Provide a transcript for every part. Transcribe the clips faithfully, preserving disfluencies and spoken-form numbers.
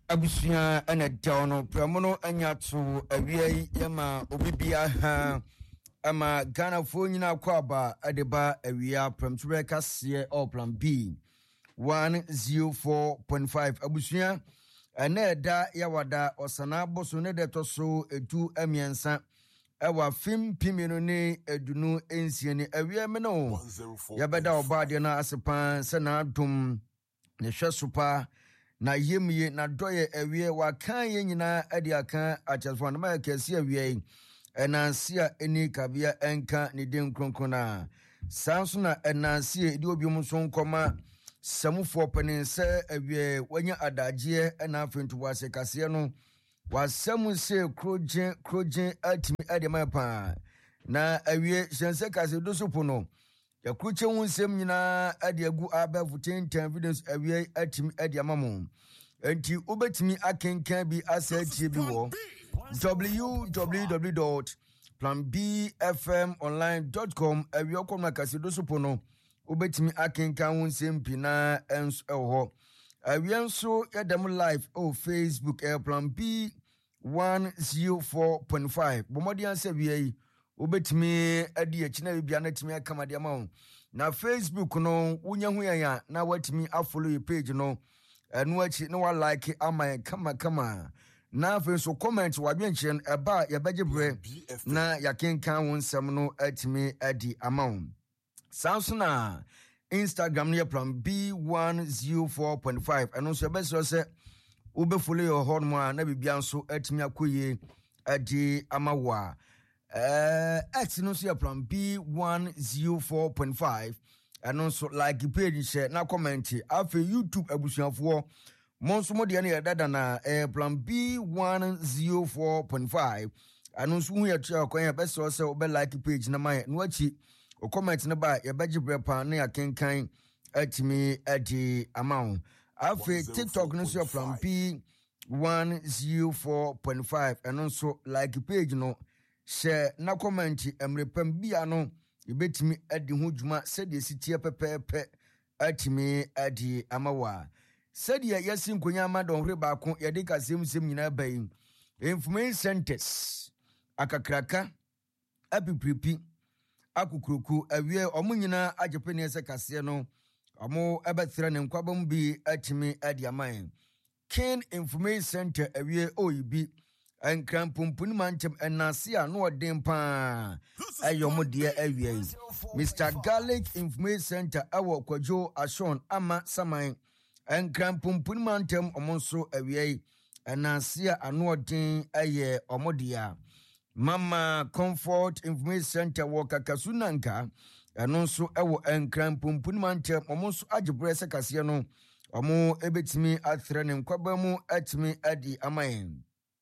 Abusia ene dono pramono anyato awie yema obibia ha ama Ghana fo nyina kwaba adeba awia pramture kase all plan B one oh four point five abusia ene da yawada osana boso ne de toso etu amiensa ewa fim pimino ne edunu ensie ne awie me no yabeda obade na asepan se na adom ne hwesopa na yemye na doye ewie wakan ye nyina ade aka achasfo na ma kesi ewie enansia eni kabia enka ne den kronkron na sanso na enansia edi obiom so nkoma samufo panin se ewie wanya adagie na afentu wase kase no wasamu se kroje kroje atimi ade mapa na ewie shense kase dosopo no yakruche wunsem nyina ade agu abavu ten evidence ewie atimi ade amamu enti obetimi akenkan bi asatie bi wo w w w dot plan b f m online dot com ewie okoma kase dosopo no obetimi akenkan wunsem pina enso eho ewie nso yadam live o Facebook e plan b one oh four point five bomodi anse wie obetimi adi akina bibia na timi akamade amawo na Facebook no wunya hu yan na watimi afollow your page no enu achi no wa like ama kama kama na fe so comment wadwenchen eba yabeje bre na yakenkan wonsem no atimi adi amawo sansuna Instagram ne plan b one oh four point five eno so beso se ube follow your horn mo na bibia nso atimi akoye adi amawa eh at no so plan b one oh four point five eno so like page share na comment afi YouTube abusuafo monso mo de na dada na eh plan b one oh four point five eno so hu ya tia kwan ya beso se ube like page na mai no achi o comment na ba ya baji brepa na ya kenkan atimi adi amount afi TikTok no so from b one oh four point five and also like page no share na comment emrepam bia no ibetimi adi ho dwuma sede sitie pepepe atimi adi amawa sede yasin konya amadon hre ba ko yade kasem sem nyina bayin information centers akakraka apipripi akukruku awie omunyina ajepene ese kase no omo ebethira ne nkwabam bi atimi adi aman Ken Information Center awie oyibi enkran pumpuni mantem enase no odin pa ayomo de awie Mister Garlic Information Center awo kwajo ashon ama saman enkran pumpuni mantem omonso awie enase ano odin aye omodia Mama Comfort Information Center woka kasunanka eno nso ewo enkran pumpuni mantem omonso ajebre se kase no omo ebetimi athre ne nkwaba mu atimi adi amayen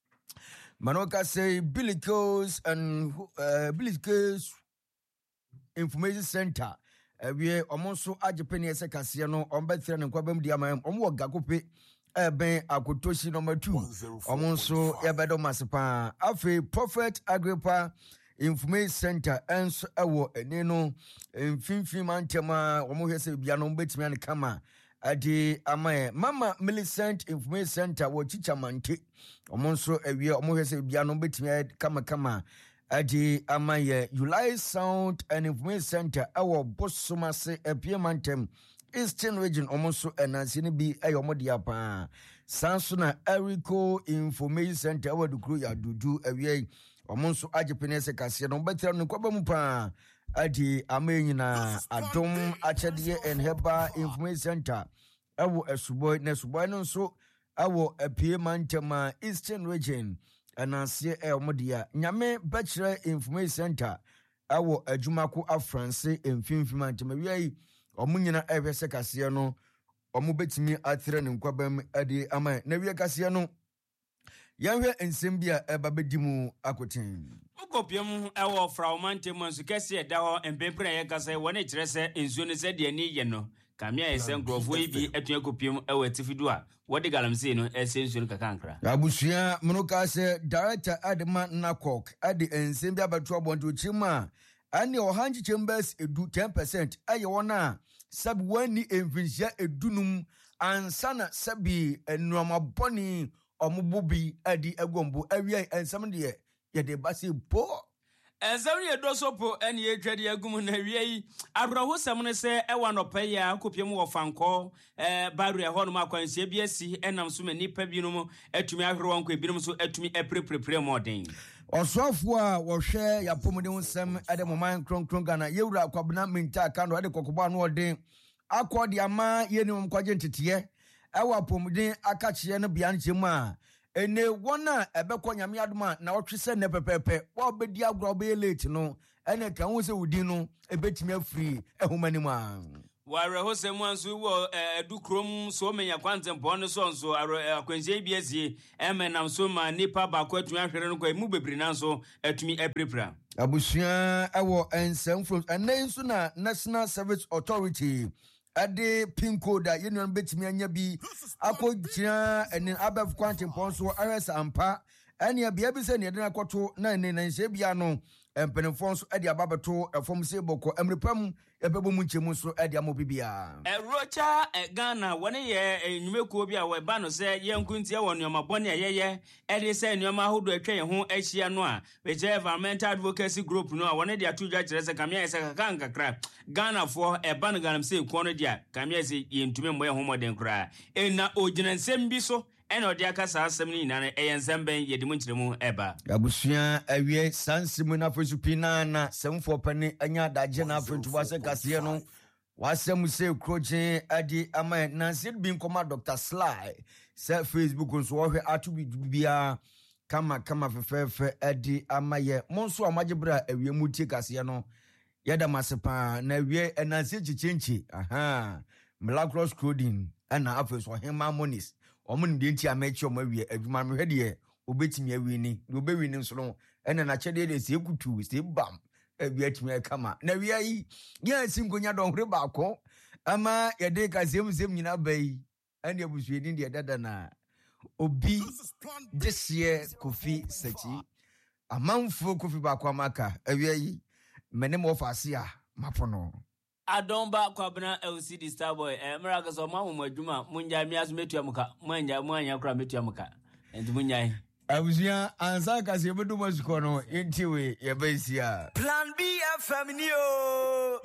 Manoka say Bilicos and uh, Bilicos Information Center ewie omo nso ajepene ese kase no ombetre ne nkwaba mu di amayen omo gakope eben akotoshi number two omo nso yabedo masepa afi Prophet Agrippa Information Center enso ewo enino mfimfim mantema omo hwese bia no betimi an kama adi amaye Mama Millicent Information Center wo chichamante omo nso ewie omo hwese bia no betimi kama kama adi amaye Ulai Sound and Information Center ewo Bosomase epie mantem Eastern region omonso enansi ne bi ayomo dia pa sanso na Erico Information Center awadukuru ya dudu awie omonso ajepene se kase no betira no kwaba mu pa adi amenyina adom achedie and heba Information Center awo esuboy na suboy no so awo apie mantema Eastern region enansi ayomo dia nyame betira Information Center awo adwumako afranse emfimfim mantema wie omunyina ehwese kase no omubetimi athre ne nkwabam ade ama na wie kase no yanhwe ensem bia ebabedimu akoten okopiem ewo fraumantem nso kase eda ho empempra ye kase wona kirese ensuo ne sede ani ye no kamia ese nkrofo ibi etua kopiem ewo atifidu a wode galamse no ese ensuo kakankra abusua munuka se director Adema Nakok ade ensem bia beto abonto chima ani ohanji chambers edu ten percent aye wona sab wani enfinsia edunum ansana sabi enuama boni omububi adi egombo awie ensam de ye de base po ensam ye do so po ene ye twade agum na wie yi abroho sam ne se ewa no paya kopiem wo fanko eh barua ho no makwansie bi asi enam so mani pa bi no mu atumi ahwere won kwa bi no so atumi epreprepre modern Oswafo a wohwe yapomode nsem ade moman kronkron Ghana yewura kwabena minta kando ade kokoba no odin akodi ama yenim kwaje ntete ewa pomode akache no bia nchemu a ene wona ebekọ nyame adoma na otwese ne pepepe wa obedi agro obe late no ene kan wo se wudi no ebetimi afiri ehumani ma ware ho se mu anso wo edu krom so menya kwantempo no so nso akwansie bi azie emenam so ma nipa ba ko atumi ahwere no kwa mu bebri nanso atumi eprepra abusua ewo ensem from enen so na National Service Authority ade pin code a yenu betimi anya bi akogina ene abef kwantempo so aresa ampa ene bia bi se ne de akoto na ene na nse bia no empenefo so ade ababeto efom se boko emrepam ebebo mu nchemu so ade amobibia erocha Ghana woni ye enwumekuo bi a we ba no se yenkuntie won nyoma bone ayeye ede se nyoma hodo atwa ye ho ahia no a we environmental advocacy group no a woni de atudwa kire se kamia se kaka nkakra Ghana for e ban Ghana se kuo no dia kamia se yentume mbo ye ho moden kra ena ogina nsem bi so ene odi akasa asem ni na eyensem ben yedimu nkyeremu eba abusua awie sansimu na fesupina na semfo pani anya daje na afentuwa se kase no wasem se kroje adi ama na sid bin koma Doctor Sly se Facebook nso wo hwe atubi bia kama kama fefefe adi ama ye monso amagibra awie mutie kase no yada masepa na awie enanse chichenchi aha Milagros Clothing ana afeso hema monis omun de nti amechi omawie adwuma me hwede obetimi awi ni de obewi ni nso no ene na chede de se kutu se bam awi atimi kama na wi ayi ya singonya don hre baako ama yede ka sem sem nyina bai ene abusuye din de dada na obi desie Kofi Sachi amanfo Kofi baako amaka awi ayi mene mo fase a mapono Adomba kwabena L C D Starboy eh miraga so ma mo adwuma munja mi aso metua muka manja mu anya kra metua muka enti munyai abusua ansa ka se bedu masuko no enti we ye baisia Plan B F M ni o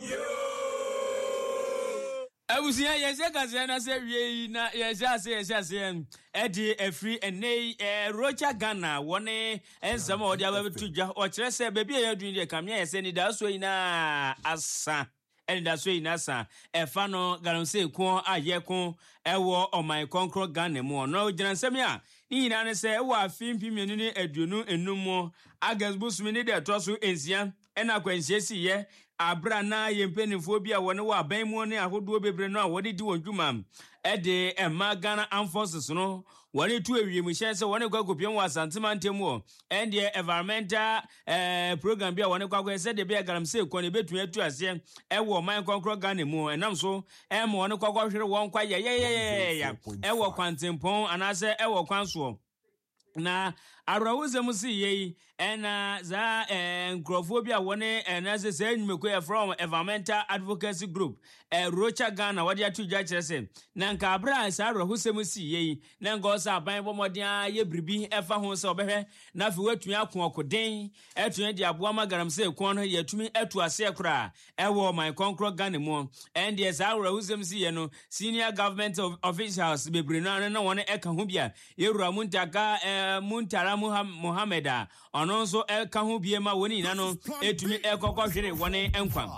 abusua yese ka se na se wie na yese ase yese ase edi efri enei eh Rocha Ghana woni ensama odi abetudwa o kire se bebi e yadun de kamia yese ni da so ina asa and that's why nasa e fano galonse ko ayekon ewo oman konkro Ghana mu no gyinansem a ni nyina ne se ewo afimpi mienu ni aduonu enum agas busumi ni de toso ensia ena kwansiesi ye abra na yempenifo bi a woni wa ban mu ne ahodo bebre no a wodi di wodwuma e de ema Ghana Armed Forces no woni tu awie mu hyen se woni kwakopiem wa santimantem o and the environmental eh program bi a woni kwakwa se de bi agaramse ko ne betu atu ase e wo man konkro Ghana mu enam so e mo woni kwakwa hwere won kwa ye ye ye e wo kwantempon anase e wo kwanso na arawuze musi yei ena za eh, nkrofobia wone enase se nyumekwe from environmental advocacy group eh, Rocha Ghana wadi atudwa kyerese na nka abra sa arawuze musi yei na nka osa aban bomodia ye bribi efa ho se obehwe na fi watumi akon okoden etun di aboa magaram se kon no yatumi atu ase kra ewo my konkro Ghana mu and yes arawuze musi ye no senior government of officials bebre na na wone eka ho bia yewura muntaka eh, muntara Muhammeda ononso eka ho biema woni na no etumi ekokọ hwere woni enkwan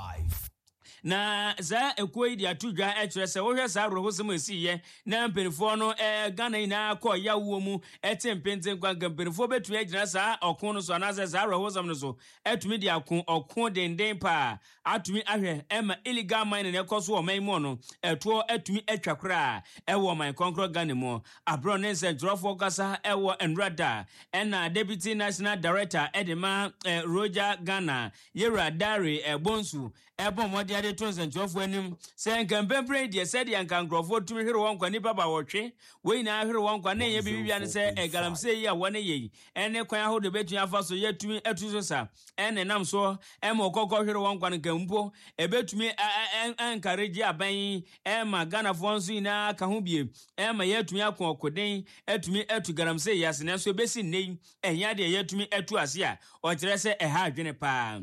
na za ekoi dia tudwa ekyerese wo hwe sa rohosem asiye na mpenfo no e Ghana ina akọ ya wo mu etempenten kwa mpenfo betu agyina sa okon no so na za rohosem no so etumi dia akon okon denden pa atumi ahwe ema illegal mining ekoso o man mu no eto etumi atwakra ewo man konkro Ghana mu abro ne se drofo kasa ewo enrada ena deputy national director edema eh, Roger Ghana Yera Dare ebonsu ebomode de to nsɛntwerɛfoɔ anim sɛ nka mpɛmpɛn deɛ sɛdeɛ nka nkurɔfoɔ tumi hwere wɔn nkwa nipa ba wɔtwe wei na hwere wɔn nkwa ne yɛ bibibia ne sɛ ɛgalamsey yi a wɔne yɛ yi ɛne kwan ahodoɔ betumi afa so yɛtumi atu so sa ɛne nam so ɛma ɔkɔkɔ hwere wɔn nkwa no nka mpo ɛbɛtumi ɛnkaregi aban yi ɛma Ghanafoɔ nso nyinaa ka ho bie ɛma yɛtumi ako ɔkoden ɛtumi ɛtu galamsey yi ase nanso ɛbɛsi nne yi ɛnya deɛ yɛtumi ɛtu ase a ɔkyerɛ sɛ ɛha adwene paa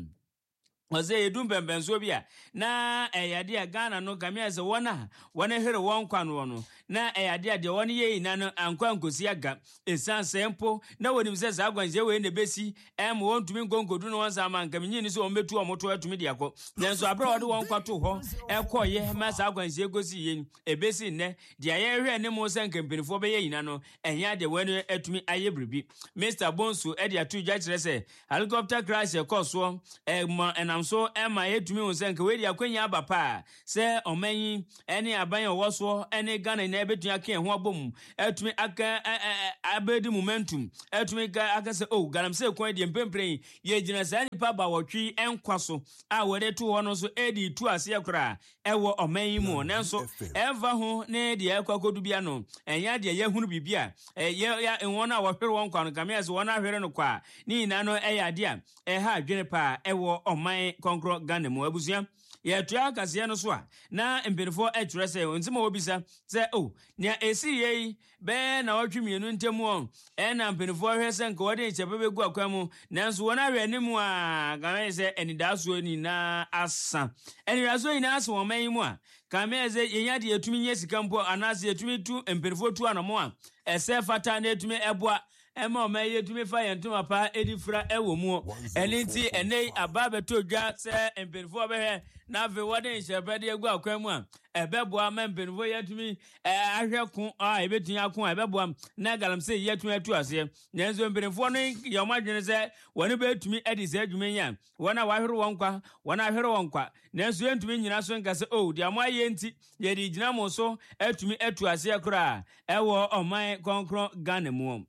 ɔsɛ yɛdu mpɛmpɛnsoɔ bi a na ɛyade a Ghana no kamea sɛ wɔn a wɔn hwere wɔn nkwa no no na ɛyade a deɛ wɔn yɛ nyina no ankwa nkosi aga ɛsiane sɛ mpo na wɔnim sɛ saa akwanhyia wei na ɛbɛsi ɛma wɔntumi nkɔnkodu no wɔn sa ama nkamnyini sɛ wɔn bɛtu wɔn to atumi de akɔ nanso aberɛ wɔde wɔn nkwa to hɔ ɛkɔɔyɛ ma saa akwanhyia kɔsi yɛn ɛbɛsi nnɛ deɛ yɛhwɛ ne mu sɛ nkampanifoɔ bɛyɛ nyina no ɛnyɛ adeɛ wɔn atumi ayɛ biribi Mister Bonsu ɛde ato gya kyerɛ sɛ helicopter crash ɛkɔ soɔ ɛma ɛnam so ɛma yɛtumi hu sɛ nka wei de akwanya aba paa sɛ ɔman yi ɛne aban a ɔwɔ soɔ ɛne Ghana na ɛbɛtumi aka ɛho abɔ mu ɛtumi aka abɛdi momentum ɛtumi aka sɛ oh galamsey kwan deɛ mpɛmpɛn yɛgyina saa nipa ba wɔtwe ɛnkwa so a wɔde to hɔ no so ɛde tu aseɛ koraa ɛwɔ ɔman yi mu nanso ɛmfa ho ne deɛ ɛkɔ akɔdu bia no ɛnyɛ deɛ yɛhunu biribi a ɛyɛ wɔn a wɔhwere wɔn nkwa no kamea sɛ wɔn ahwere no kwa ne nyinaa no ɛyɛ adeɛ a ɛha adwene paa ɛwɔ ɔman kɔnkrɔ Ghana mu abusua yɛtua kaseɛ no so a na mpenifoɔ ɛtwerɛ sɛ nsɛm a wɔbisa sɛ o nea ɛsi yɛ yi bɛɛ na wɔtwe mmienu ntam ɔ ɛna mpenifoɔ hwɛ sɛ nka wɔde nkyɛpɛ bɛgu akwan mu nanso wɔn ahwɛ anim a kamɛ sɛ anidaasoɔ nyinaa asa anidaasoɔ nyinaa asa wɔn man yi mu a kamɛ sɛ yɛnya de yɛtumi nyɛ sika mpo anaasɛ yɛtumi tu mpenifoɔ tu anamo a ɛsɛ fata na yɛtumi ɛboa ɛma ɔma yɛtumi fa yɛn ntoma pa ɛdi fra ɛwɔ mu ɛne nti ɛnɛ aba bɛtɔ dwa sɛ mpenifoɔ bɛhwɛ na afei wɔde nhyɛpɛ de agu akwan mu a ɛbɛboa ma mpenifoɔ yɛtumi ahwɛ ko a ɛbɛtumi ako a ɛbɛboa na galamsey yɛtumi atu aseɛ nanso mpenifoɔ no yɛ ɔmo adwene sɛ wɔne bɛtumi adi sɛ adwuma yi a wɔn a wɔahwere wɔn nkwa wɔn ahwere wɔn nkwa nanso yɛntumi nyina so nka sɛ o deɛ ɔmo ayɛ nti yɛde gyina mo so atumi atu aseɛ koraa ɛwɔ ɔman kɔnkrɔ Ghana mu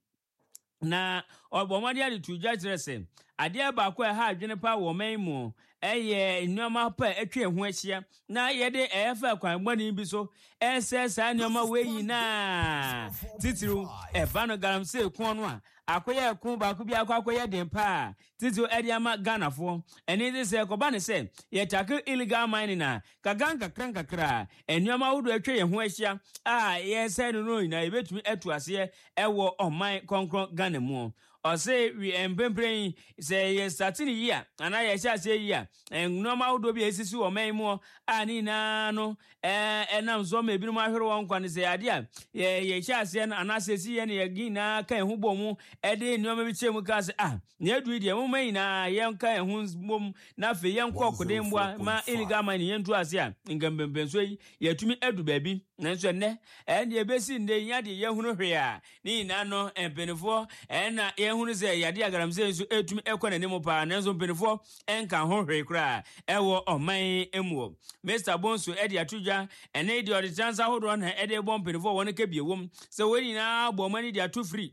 na ɔbɔmɔde ade to gya kyerɛ sɛ adeɛ baako a ɛha adwene pa wɔ man mu ɛyɛ nneɛma pa ɛtwa ho ahyia na yɛde ɛyɛfa kwan bɔne bi so ɛsɛ saa nneɛma wei nyinaa titiriw ɛba no galamsey kɔn no a akɔyɛ ko baako bi akɔ akɔyɛ den pa titiriw ɛde ama Ghanafoɔ ɛne de sɛ kɔba ne sɛ yɛtake illegal mining na kagan kakran kakra nneɛma ahodoɔ atwa yɛn ho ahyia a yɛsɛ no no nyinaa yɛbɛtumi atu aseɛ ɛwɔ ɔman kɔnkrɔn Ghana mu ɔsɛ wi mpɛmpɛn sɛ yɛ start ne yi a anaa yɛ hyɛ aseɛ yi a nneɛma ahodoɔ bi esisi wɔ man mu a ne nyinaa no ɛɛ ɛnam so ma ebinom ahwere wɔn nkwa ne sɛ adeɛ a yɛ yɛ hyɛ aseɛ no anaa sɛ esi yɛ ne yɛ nyinaa ka ɛho bɔ mu ɛde nneɛma bi kyerɛ mu ka sɛ ah ne edu deɛ mo man nyinaa yɛn ka ɛho bɔ mu na afei yɛn kɔ ɔkoden mboa ma illegal mining yɛn tu ase a nka mpɛmpɛn so yi yɛtumi edu baabi nanso nnɛ ɛne ebesi nde nya de yɛhunu hwee a ne nyinaa no mpɛnifoɔ ɛna yɛhunu sɛ yɛde agalamsey nso etumi ɛkɔ n'anim paa nanso mpɛnifoɔ ɛnka ho hwee koraa ɛwɔ ɔman emu Mister Bonsu ɛde ato dwa ɛne deɛ ɔde chance ahodoɔ na ɛde bɔ mpɛnifoɔ wɔn kɛbie wɔm sɛ wɔn nyinaa bɔ ɔman de ato free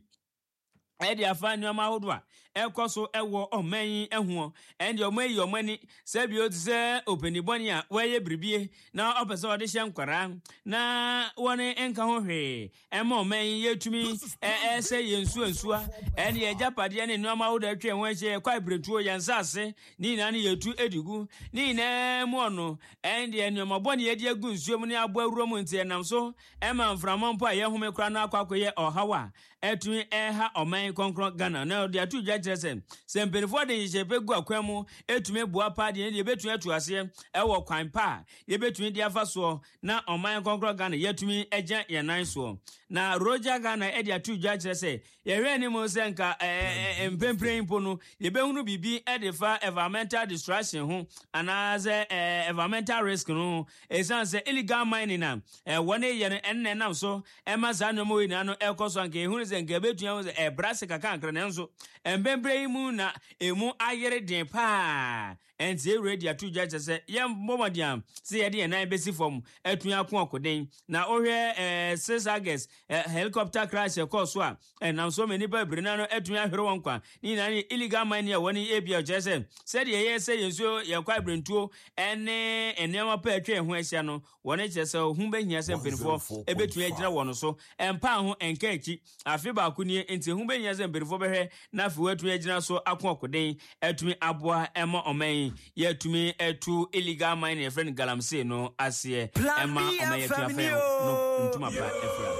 ɛde afa nneɛma ahodoɔ a ɛkɔ so ɛwɔ ɔman yi ɛho ɛnde ɔman yi ɔman ni sɛ bi o ti sɛ openibɔni a wɔyɛ biribie na ɔpɛ sɛ ɔde hyɛ nkwara na wɔne nka ho hwee ɛma ɔman yi yɛtumi ɛɛsɛ yɛn nsuo nsua ɛne yɛgyapadeɛ ne nneɛma ahodoɔ atwa ho ahyɛ ɛkɔ abiretuo yɛn nsase ne nyinaa ne yɛtu edigu ne nyinaa mu ɔno ɛnde nneɛma bɔne yɛde agu nsuo mu ne abo awura mu nti ɛnam so ɛma mframa mpo a yɛhome kora no akɔ akɔyɛ ɔhaw a ɛtumi ɛha ɔman kɔnkrɔn Ghana na ɔde ato dwa kyerɛ sɛ sɛ mpenifoɔ de nhyɛpɛ gu akwan mu etumi boa pa deɛ ne yɛbɛtumi atu aseɛ ɛwɔ kwan pa yɛbɛtumi de afa soɔ na ɔman kɔnkrɔn Ghana yɛtumi agya yɛn nan soɔ na Roger Ghana ɛde ato dwa kyerɛ sɛ yɛhwɛ ne mu sɛ nka ɛɛ mpɛmpɛn mpo no yɛbɛhunu biribi ɛde fa environmental destruction ho anaasɛ ɛɛ environmental risk no ɛsan sɛ illegal mining na ɛwɔ ne yɛ no ɛnna ɛnam so ɛma saa nneɛma wei na no ɛkɔ so anka ehunu sɛ nka ɛbɛtua sɛ ɛbrase kaka nkra nanso mpɛmpɛn yi mu na emu ayere den paa and say ready to judge as a young momadiam, say a dear nine basic form, Etuya Quaco. Now, oh, here, says August, helicopter crash, of course, one, and now so many by Brenano Etuya Huronqua, in any illegal mania, one year be a Jesse, said ye say, so you're quite bring two, and and never pay a train where Shano, one H S O, whom Ben has before, a bit to edge one or so, and Pound and Kaki, a fiba kunia into whom Ben has before her, now for to edge so Aquaco day, at me Abwa, Emma or May, yet to me a two illegal mine, friend Galamse, no, as ye, Emma or May, no, into my back.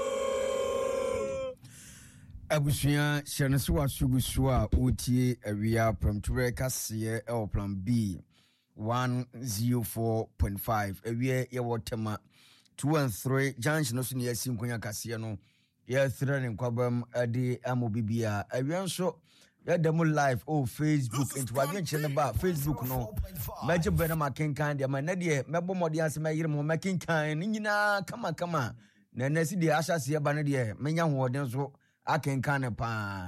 Abusia Shanaswa Suguswa Uti Area Promture Cassia L Plan B one zero four point five Area Yawatema two and three Junction Osunia Simconia Cassiano Year three and Quabam Adi Amobibia Area so yeah demo live oh Facebook into Wagan Chenaba Facebook no Major Benama King Kind my Nadia Mabo Modias Mayim making kind Nina Kama Kama Nanesi the Asha Sia Banadia Menya Warden so I can kind of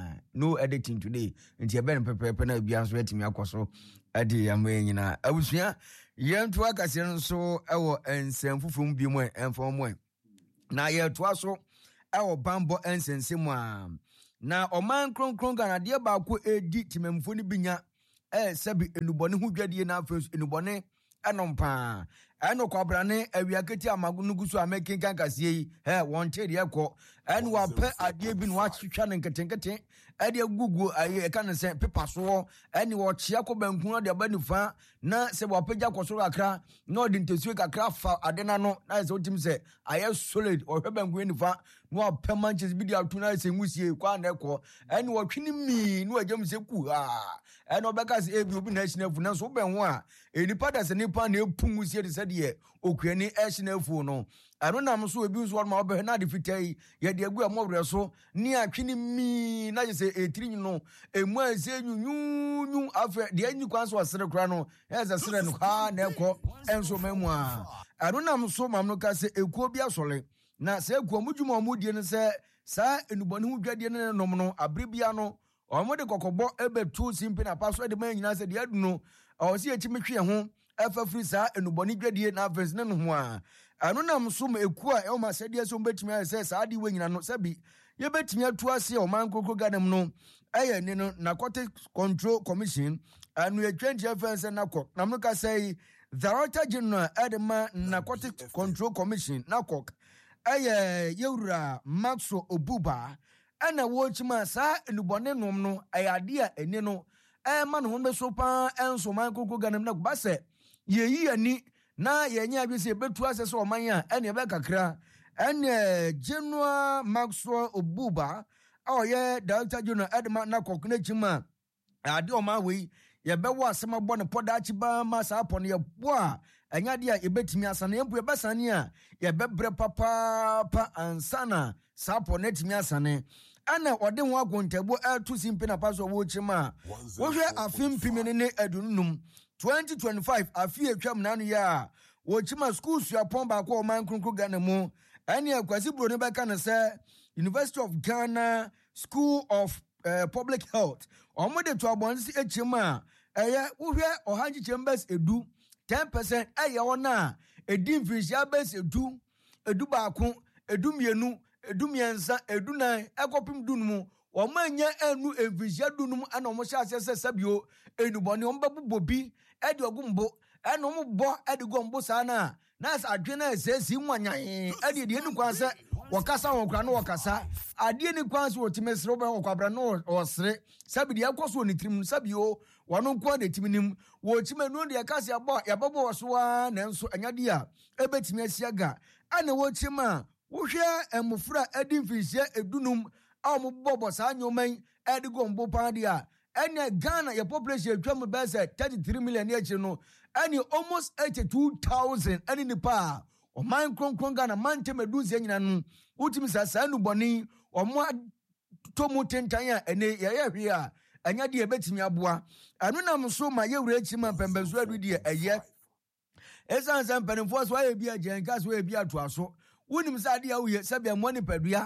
no editing today. Into your ben prepare na be answer to me akoso ade amwe nyina. Abusua yen to aka se so ewo ensem fufum bi mu enfo mu. Na ye to aso ewo bambo ensensem a. Na oman kronkron ga na de ba ko edi timemfo ni binya eh sabi enubone hu dwade na afesu enubone enompa eno kwabrane awiaketi amagunugusu amekin kankasie yi eh won tede ekọ eno wa pe ade bi no achitwa ne nketenkete ade gugu aye eka ne se pepa so ene wo chia ko banku de ba nifa na se wo pagya kwosoro akra na odi ntesuo kakra fa ade na no na se otim se aye solid o hwe banku nifa no pe manches bi de atuna se ngusie kwa na ekọ ene wo twini mi no agam se ku ha ene obeka se ebi obi na hinafu na so ben ho a enipa da se nipa na epungusie de se de okuani hinafu no aro na mso ebi so ma obe na de fitai ye de agu amowre so ni atwini mi na je se etiri no emu ase nyunyunyu afa de anyi kwan so asere kra no eza sere no ha na ekọ enso mamu a aro na mso mamno ka se ekuo bi asole na se ekuo mudwuma omudie ne se sa enubone hu dwade ne nom no abrebia no omode kokobọ ebetu simpi na paso de man nyina se de adu no o se echimetwe ho afafiri sa enubone dwade na afense ne no ho a anu nam so ma eku a e ma se de so betimi ase sa de we nyina no sabi ye betimi atu ase o man kokro gadam no eye ni no Narcotics Control Commission anu e twenty offense na kok nam no ka say Director General Edema Narcotics Control Commission na kok eye yewura Maxo Obuba ana wo chima sa enubone nom no ayade a eni no e ma no ho be so pa enso man kokro gadam na ba se ye yi ani na yenya abisi betu asese oman a ene be kakra ene General Maxwell Obuba oye Director General Edema na kokune chima ade oman we ye be wo asema bo ne poda achiba ma sa apone ye bo a enya de a ebetimi asana empu ye besane a ye bebre papa pa ansana sa apone timi asane ana ode ho agontabo atu simpi na paso wo chima wo hwe afimpimi ne adunum twenty twenty-five afi etwam nanu ya wo chima school su apon ba ko man kronkro Ghana mu ene akwasi bro ne be kan se University of Ghana School of uh, Public Health omode to abonsi echima eye wo hwe ohanji chambers edu ten percent eye wona edi mfisia base edu edu ba ko edu mienu edu miensa edu nan ekopim dunmu omanya enu emfisia dunmu ana omo sha ase sabio enubone ombabu bobi edi ogumbo eno mo bo edi gombo sana na as adwena esesi nwanyan edi de enu kwanse wakasa wonkra no wakasa ade ni kwanse otimesro ba wokwabra no osre sabi de akoso onitrim sabio wano nko de timinim wo timenu de akase abo yababo wosoa na enso anyade a ebetimi asiaga ana wo chima wo hwe emufra edi mfisia edunum a mo bobo sa nyoman edi gombo pande a ene Ghana your population twam be say thirty-three million each no ene almost eighty-two thousand ene ni pa o man kronkron Ghana man temedunse nyina no utimi sasa nu boni o mo tomu tentan a ene ye ye hwe a anya de ebetimi aboa anu na mso ma ye wura echi ma pembezo adu de eye esan san penfo so aye bia jenka so aye bia to aso wonim sa de a wo ye sabia mo ni padua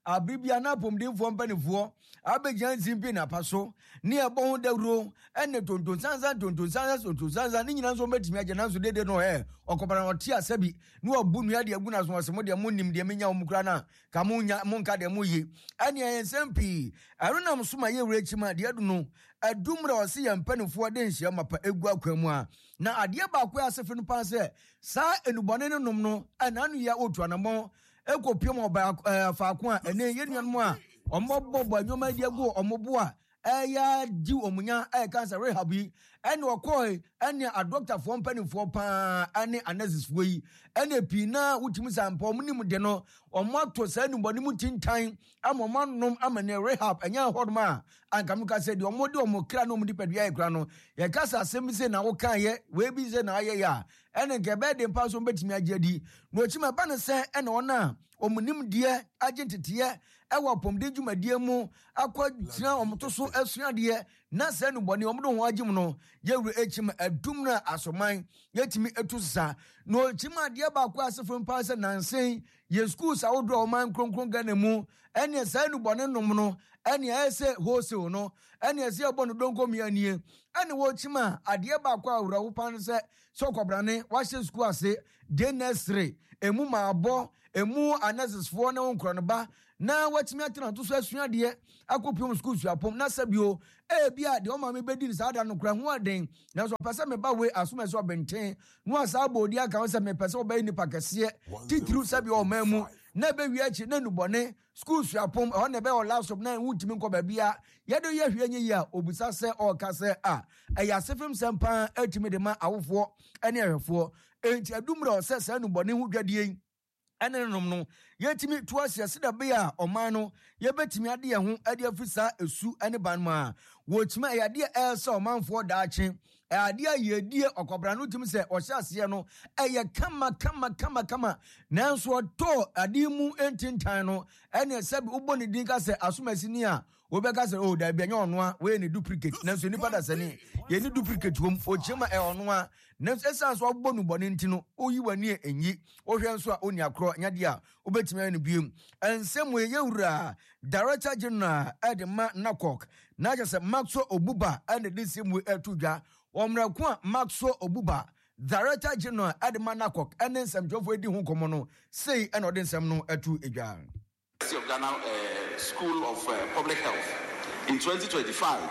Abibia na pomdinfo mpanifo abejan simpi na paso ne ebon dawro ene tonton sansa tonton sansa tonton sansa ni nyina nso betimi agye nanso dede no eh okobara oti asabi ne obu nua de agu na so asemo de monim de menya omukura na ka munya monka de moyi ene yensempi arunam soma ye wurechima de adu no adumra ose ye mpanifo de nhia mapa egu akwamu a na ade ba kwa asefe no pa se sa enubone ne nom no ana anu ya otu anamo ekopiem oba faako a ene yenuanmo a omobobo anyoma di agu omobo a eya di omunya e cancer rehab yi ene okoi ene a doctor for mpanifo pa ane anesthesis yi ene pina wutimi sampa omunim de no omoto sa enubone mu tintan amomanom amane rehab anya hodma ankamuka se di omode omokra no omudi pedua ekra no ye kasa asem se na wo kan ye we bi se na aye ya ene nkebe de mpa so betimi agedi no ochima ba ne se ene ona omunim die agentete ewa pomde dwumadie mu akwa tina omoto so asuade na se no bone omodo ho agim no yewre echim adum na asoman yetimi etusa no ochima de ba kwa asefo mpa se nansen ye schools awodo oman kronkron gana mu ene se no bone nom no ene ese wholesale no ene ese abono donko mianie ene wo chima ade ba kwa awura wo pan se so kobrane wa she school ase de nursery emu ma abo emu anesthesis for na wonkro no ba na watimi atena to so asuade akopim school su apom na sabio e bia de o ma me bedi ni sada no kra ho aden na so pese me ba we asoma so benten no asa bodi aka se me pese oba ni pakase titru sabio o mamu na be wi achi na nubone school su apom o na be o laptop na wutimi nko ba bia ye do ye hwe nyi ya obusa se o ka se a e ya sefem sempa atimi de ma awofo ene ehwefo enti adumra o se se nubone hu dwadie ene nom no yetimi tuasia sida be a oman no yebetimi ade ye ho ade afisa esu ene ban ma wochima yade else omanfo daache ade ayedie okobra no timi se ohyase no eye kama kama kama kama nanso to ade mu entintan no ene sabi uboni din ka se asomasi a obeka se oh da bia nya ono a we ne duplicate nanso ni pada sene ye ni duplicate hom ochima e ono a nanso esanso obonu boni ntino oyi wani enyi ohwe nso a oni akro nyade a obetimi ene biem ensem ye yewura director general Edema Nakok na jase Maxo Obuba ene disemu etudwa omrakwa Maxo Obuba director general Edema Nakok ene nsem jofo edi hu komo no sei ene ode nsem no etu edwa University of Ghana uh, School of uh, Public Health in twenty twenty-five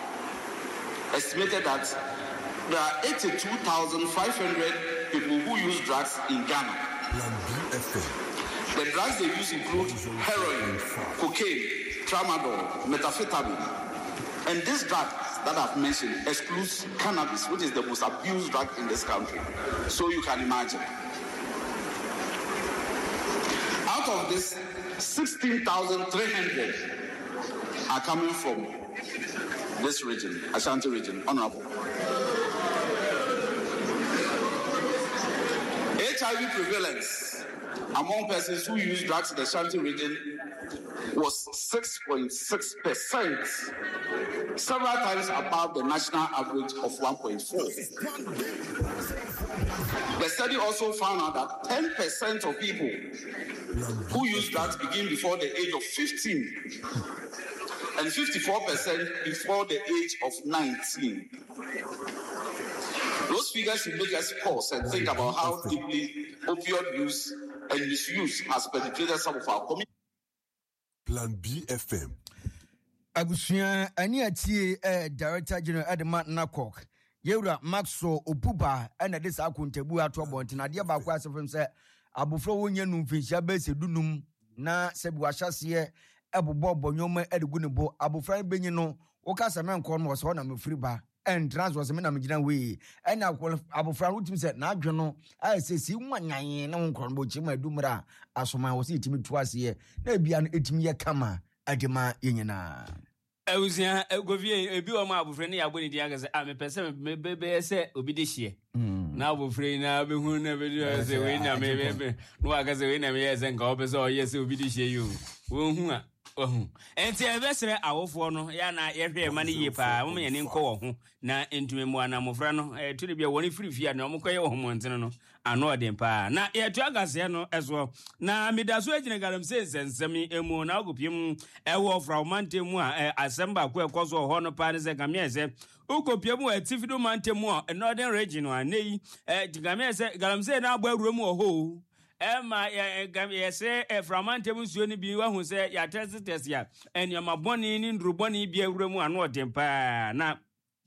estimated that there are eighty-two thousand five hundred people who use drugs in Ghana. The drugs they use include heroin, cocaine, tramadol, methamphetamine. And this drug that I've mentioned excludes cannabis, which is the most abused drug in this country. So you can imagine. Out of this, sixteen thousand three hundred are coming from this region, Ashanti region, Honorable. H I V prevalence among persons who use drugs in the Ashanti region was six point six percent, several times above the national average of one point four. The study also found out that ten percent of people who use drugs begin before the age of fifteen and fifty-four percent before the age of nineteen. Those figures should make us pause and think about how deeply opioid use and misuse has penetrated some of our communities. Plan B F M. Abusia ani atie eh, Director General Edema Nakok Yewra Maxo Obuba ena de sa akontabu ato bontina de ba kwa asefem se abofro wonye numfinhia be se dunum na se bi wahase ebobo bonyoma edegu ne bo abofra benyi no wo ka se men ko no so na mefiri ba and trans was me na megyina we ena abofra wutim se na adwe no ai se si nwanyan na wonkro no bo chima dumra asoma wo se itimi tuase na bia no etimi ye kama adema yenyina Eusia Govie ebi o ma abofre ne yabo ne dia ga se a me pese me bebe se obi de hie na abofre na be hu na be se we na me be no aga se we na me ye se nka o be se o ye se obi de hie yo wo hu a Ohun. Enti ebesere awofo no ya na yehwe ma ne yie pa mo me ne nko wo ho na entumi mu ana mofra no eh tuni bia woni firifia na mo koye wo homonten no ano odem pa na ye to agase no eso na midaso agine galam se sensem emu na ogopiem ewo fra omantemu a asemba ko ekoso ho no pa ne se gamia se ukopiem wa tifido mantemu a northern region a nei eh gamia se galam se na agba rumu ho Emma yese eframantem nsuo ni bi wahu se ya test test ya enioma boni ni ndruboni bi awuremu ano odempa na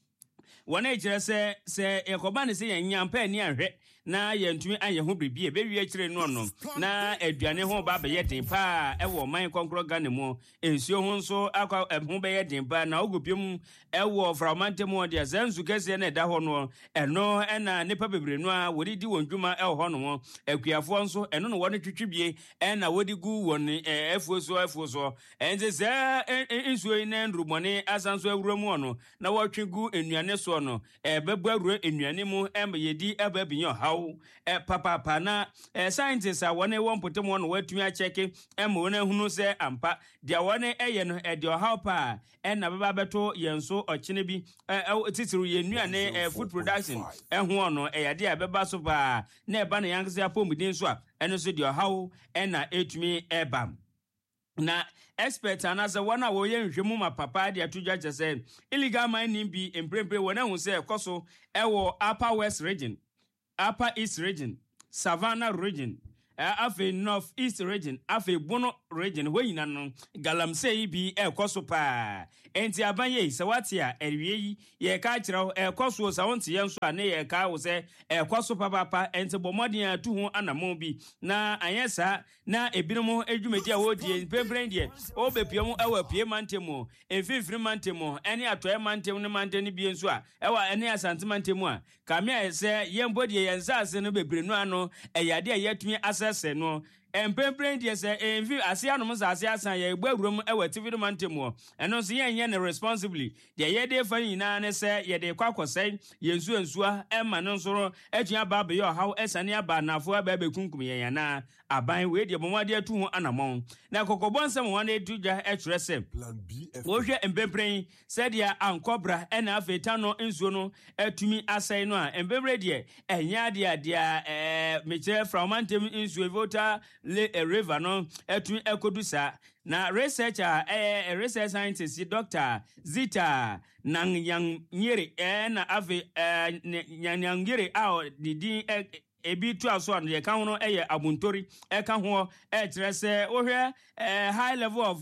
wona ekire se se ekoba ne se yanyampa ani ahwe na yentumi aye ho bibie e bewie kire no no na aduane ho ba be yedin pa e wo man konkro gane mu ensuo ho nso akwa ho be yedin pa na ogopiem e wo framantem wo de zanzu kese na da ho no eno ena nipa bebre no a wodi di wondwuma e ho no akuafo nso eno no woni twitwibie e na wodi gu won efuoso efuoso enze se ensuo na ndrumone asanso awuramu no na wotwe gu enuane so no e bebu awura enuane mu em yedi aba binyo haw e papa pa na e scientists a wone won potem won watumi a cheke em wona hunu se ampa dia wone eye no e dia haw pa e na baba beto yenso okene bi e titiru yenuane e food production e ho no e yade abeba so pa na e ba na yankse apomudin so a eno so dia haw e na etumi e bam na expert anasa wana wo ye nhwemu ma papa de atudwa chese illegal mining bi emprempre wona hu se ekoso ewo upper west region, upper east region, savannah region, uh, afe north east region, afe bono region weyina no galamsey bi ekoso pa enti abanye se watia ewie yi ye ka kire ekoso sa wonte yenso ane ye ka wo se ekoso papa pa enti bomodin atu ho anamo bi na anyesa na ebinom adwumadi a wodie pemprem de obepiemu ewa pie mantemu enfifiri mantemu ene atoe mantemu ne manteni bi enso a ewa ene asante mantemu a kamia ese yembodie yensa ase no bebre no ano eyade a yatumi asese no empemprem de se envi ase anom sa ase asan ye gbawuram ewa tivido mantemu eno so ye nye ne responsibly de ye de fa nyina ne se ye de kwakosai yensu ensua emma no nsoro atua ba be yo haw esane aba nafo aba be kunkum ye yana aban we de bomade atu ho anamon na kokobonsam wana etudwa ekire se Plan B F M. wo hwe empemprem se de ankobra ena afeta no nsuo no atumi asai no a empemprem de enya de ade eh mekire from mantem nsuo vota le a river no etumi ekodusa na researcher eh research scientist Doctor Zita Nanyang Nyere eh na ave Nanyang Nyere a didi ebi tu aso an ye kan ho no eye abuntori e kan ho e kire se wo hwe high level of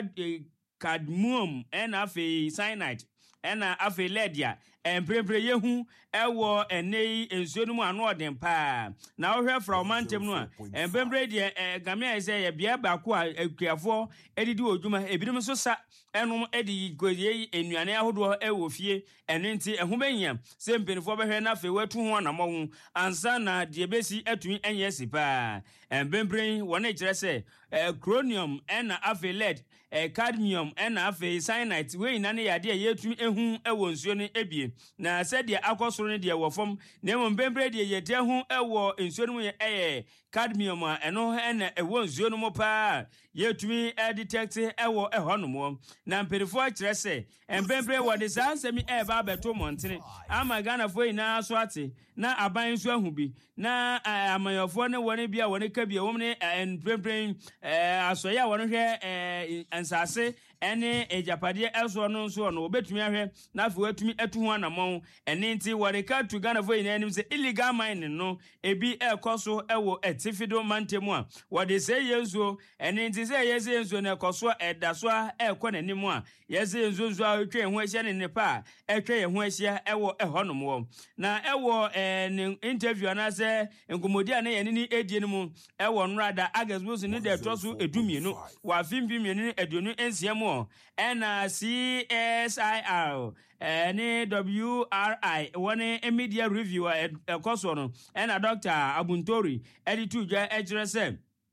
cadmium and afe cyanide and afe ledia emprempre yehu ewo enei ensuo no mu ano odem pa na wo hwe from mantem no a emprempre de gamia ese ye bia ba ko akuafo edidi odwuma ebinim so sa enum edi goye enuane ahodo ewo fie enenti ehumenya se mpenifo behwe na afe watu ho anamwo ansa na de besi atumi enye sipa emprempre wona kire se chromium and afe lead cadmium and afe cyanide we na ne yade yetumi ehu ewo nsuo no ebie na said dia akosoro ne dia wofom na emom bembre dia yete hu ewo nsuo no ye eh cadmium a eno ena ewo nsuo no mo pa yetumi e detect ewo eho no mo na mperifo akire se embembre wo de sansemi e ba beto montene ama Ghana fo ina so ate na aban nso ahu bi na amayofo ne woni bia woni ka bia wom ne embembre eh asoya woni hwe eh ansase ene ejapade eso no nso no obetumi ahwe na afi watumi atu ho anamon ene nti wori ka tu Ghana fo ina anim se illegal mining no ebi ekoso ewo etifido mantemu a wodi se yenzo ene nti se yeze yenzo na ekoso edaso a ekọ nanim a yeze yenzo nzo a twa ho ahia ne nepa etwa ye ho ahia ewo ehonom wo na ewo eh interview na se nkomodi a na ye ni edie mu ewo nrada agasbos ni de toso edumienu wa fimfimienu eduonu ensiam ena C S I R any W R I one media reviewer ekoso no ena Doctor Abuntori editu ja ejire se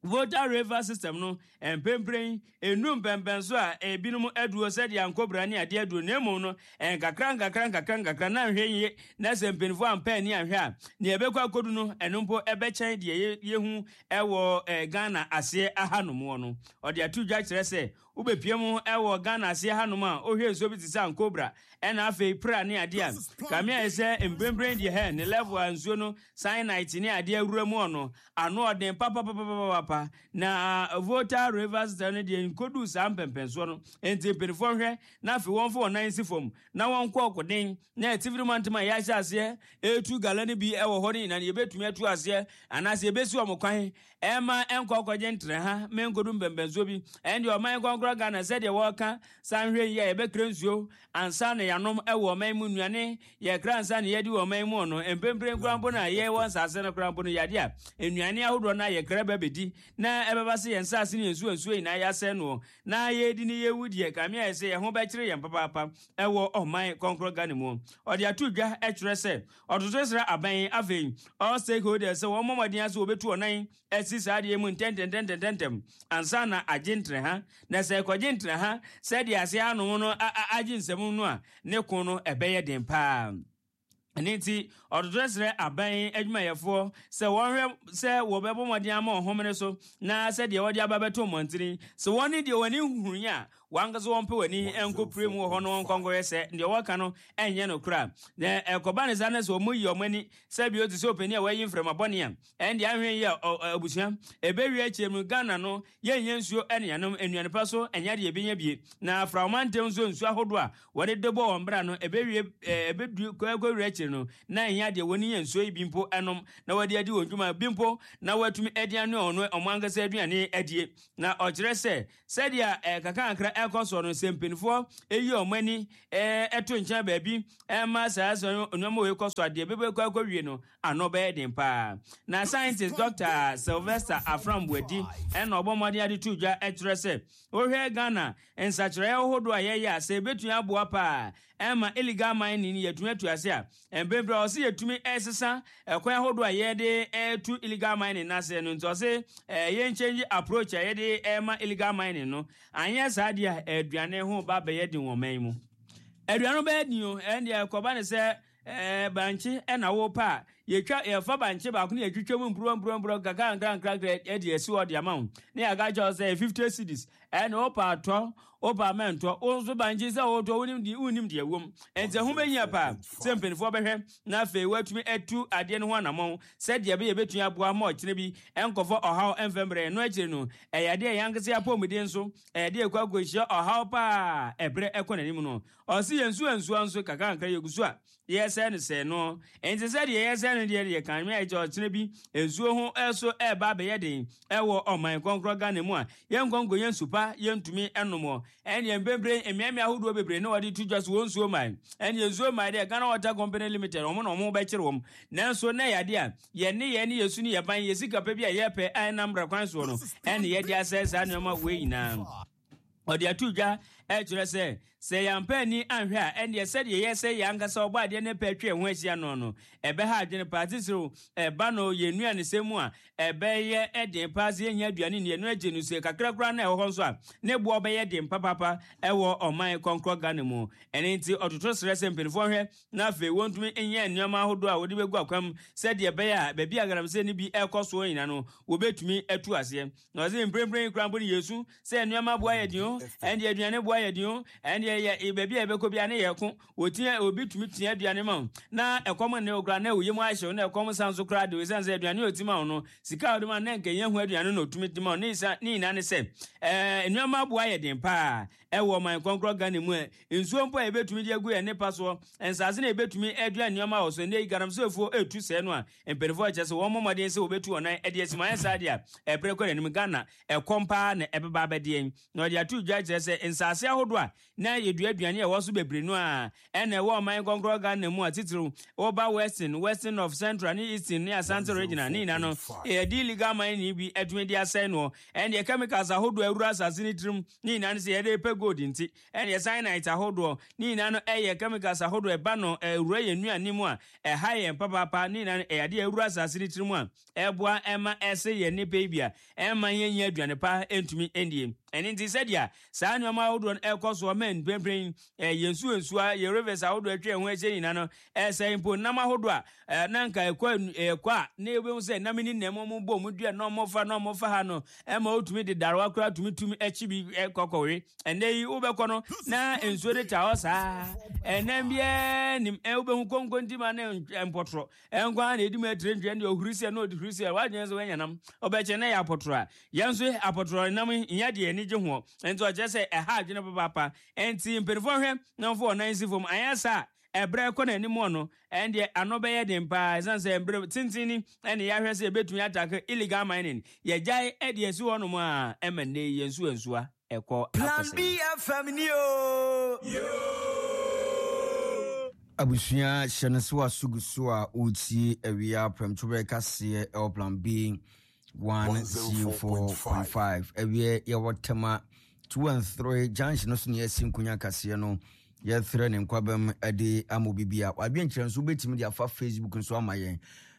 voter waiver system no empemprem enum pempenso a ebinum eduo said yankobra ne ade eduo nemu no enkakran kakran kakran kakran na hwenye na sempenfo ampa ni ahwe a ne ebekwa kodu no enumpo ebechen de yehu ewo Ghana ase ahanom no ode atudwa kire se ubepiem ewo Ghana ase ahanom a ohwe so bi tisa ankobra ena afei pra ne ade a kamia ese empemprem de he ne level ansuo no cyanide ne ade awura mu no ano ode papa papa papa na voter rivers tane de nkodu sam pempenso no enti perifo hwe na afi won fo nan sifom na won kọ okoden na activity mantama ya hya ase etu galani bi ewo ho ni na ye betumi atu ase anase ebesi omkwan ema enko okoje ntre ha menkodu pempenso bi endi o man konkro ga na se de wo ka sanhwe ye ebe krensuo ansa na yanom ewo man mu nuane ye kransa na ye di wo man mu no empemprem krampo na ye won sase no krampo no yade a enuane ahodo na ye kraba bedi na ebeba se yensa ase ne ensu ensu ina ya se no na ye di ne ye wudie kamia ese ye ho be kire ye papa papa ewo oman konkro Ghana mu ode atudwa e kire se ododosra aban afei all stakeholders se wo momodin ase obetu onan esi saade mu tenten tenten tenten ansa na agentre ha na se kogentre ha se de ase anu no aginsem no a ne ko no ebeye den pa Niti ododresre aban adwumayefo se wonhwe se wobebo modin ama ohomene so na se de wodi ababeto montiri se woni de wani huhunya wangazo wonpe wani enko prem wo hono wonkongore se de woka no enye no kra de ekobane zane so moyi omani se bi oti se opani a wayi mfrem abone a ende ahwe ye abusia ebewi achemu Ghana no ye nye nsuo eneanom enuane paso enya de ebinya bie na fraumante nso nsuo ahodo a wode debo wombra no ebewi ebedu kwakwa no na enya de woni yenso ibimpo enom na wadi adi wondwuma bimpo na watumi ediane ono omangasa aduane adie na okire se sedia kaka ankra ekoso no sempenfo eyi omani eto ncha baabi ema saa so onwamo we koso ade bebe kwa kwa wie no anobe den pa na scientist Doctor Sylvester Aframbwedi ena obomode ade tudwa ekire se ohwe Ghana ensakire hodo ayeye ase betu aboa pa ema illegal mining yetumi atuase a embebra osi yetumi esesa ekwan hodo ayede etu illegal mining na se no ntose ye change approach ayede ema illegal mining no anya saade a aduane ho ba be yedin wo man mu aduane ba edin o ende ekoba ne se eh banchi ena wo pa yetwa yefa banchi ba ko ne yetwetwa mpuro mpuro mpuro gaga ngran ngran e de esi wo de amount ne aga jo say fifty cedis ena opa ato opa mento onzo banchi se wo to unim di unim de awom ente ho benya pa sempenfo behwe na fe watumi etu ade ne ho anamon se de be yebetu aboa ma okire bi enkofo ohaw enfembre no akire no eyade yankese apomide nso eyade ekwagohia ohaw pa ebre ekonanim no osi yensu ensu anso kaka nkra yegusu a yese ne se no ente se de yese ne de kan me eje okire bi ensuo ho eso eba be yeden ewo oman konkro Ghana mu a yenkongo yensupa yentumi enomo ene embembre emiami ahodo bebre na wadi tudwas wonsuo man ene yensuo man de Ghana Water Company Limited omo na omo be kire wom nanso na yade a ye ne ye ne yesu ne yeban yesika pa bi a yepe anambra kwanso no ene ye de asesa ne ma we nyina odi atudwa e kire se se yampani anhwe a ene se de ye se yankasa oba de ne petwe ho ahia no no ebe ha adwene partisiro eba no yenua ne semu a ebe ye eden paase enya aduane ne enu agenu se kakrakra na eho so a ne bo obe ye den papapa ewo oman konkro Ghana mu ene nti ototo sere se mpenfo hwe na fe wontumi enya nneoma ahodo a wodi begu akwam se de ebe ya ba bi agaram se ne bi ekoso nyina no wobetumi atu ase na ze mprempren krambo ne yesu se nneoma bo ayedin ende aduane bo ayedin ende ye baby ebeko bia ne yeko wotia obi tumi tia aduane ma na ekom ne ogra na oyemu ahye na ekom sanso kra de wesanze aduane otima no sika oduma na nkenye hu aduane no tumi tima ne isa ni ina ne se eh enuama abo aye den pa ewo man konkro Ghana mu ensuo mpo ebetumi de agu ye ne paso ensase na ebetumi aduane enuama oso ne igaram sefo etu se no a emperifo achese wo momode se obetu onan ede asiman saade a ebreko ne Ghana ekompa na ebeba abede na ode atu dwa kyerɛ sɛ nsase ahodo a na yɛdua aduane a ɛwɔ so bebre no a ɛna ɛwɔ ɔman kɔnkɔn Ghana mu a titiri ɔba western western of central ne eastern ne asante regional ne nyina no yɛde illegal mining bi atumi de asɛn no ɛna chemicals ahodo awura asase ne tirim ne nyina no sɛ yɛde pɛ gold nti ɛna cyanide ahodo ne nyina no ɛyɛ chemicals ahodo ɛba no awura yɛ nnuane mu a ɛha yɛn papapa ne nyina no ɛyade awura asase ne tirim a ɛboa ɛma ɛsɛ yɛ nipa bi a ɛma yɛnyɛ aduane pa entumi endie ɛne nti sɛdeɛ saa nneɛma ahodo no ɛkɔ so ɔma npempren yɛn nsuo nsua yɛ rivers ahodo atwa ho ahyɛ nyina no ɛsɛ mpo nam ahodo a nanka ɛkɔ ɛkɔ a na ebehu sɛ nam ni nam mo bɔ mu dua na ɔmo fa na ɔmo fa ha no ɛma otumi de darewa kora tumi tumi akyi bi ɛkɔkɔwe ɛnɛ yi wobɛkɔ no na nsuo de ta hɔ saa ɛnɛ biɛ nim ɛwobɛhu konkonti ma na mpɔtoro ɛnkwa na edi mu atirentwa ne ohuri sɛ na odi huri sɛ wadwen so wanya nam ɔbɛkyɛ na yɛ apɔtoro a yɛn nso apɔtoro nam nya de ani gye ho nti ɔkyerɛ sɛ ɛha adwene papa ɛnti mpanyinfoɔ hwɛ na mfo ɔnan si fam ayɛ saa ɛbrɛ kɔ n'anim ɔno ɛndeɛ ano bɛyɛ den paa ɛsan sɛ mbrɛ tenten ni ɛne yɛahwɛ sɛ yɛbɛtumi atake illegal mining yɛgyae ɛde asi hɔ nom a ɛma nne yɛn nsuo nsua ɛkɔ Plan B F M ni o abusua hyɛ no so asugu so a ɔtie awia prɛmtwo bɛyɛ kaseɛ ɛwɔ Plan B one oh four point five awia yɛwɔ tema two and three junction no so ne yɛasi nkonya kaseɛ no yɛthre ne nkwabam ade amo bibia wadwen kyerɛ nso betimi de afa Facebook nso ama yɛn